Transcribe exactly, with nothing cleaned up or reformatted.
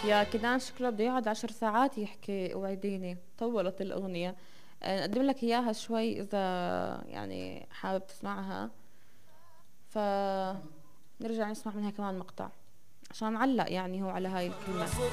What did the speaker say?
يا كيدان شكله بده يقعد عشر ساعات يحكي، اوعديني طولت الأغنية. آه، نقدم لك إياها شوي إذا يعني حابب تسمعها، فنرجع نسمع منها كمان مقطع عشان علق يعني هو على هاي الكلمات.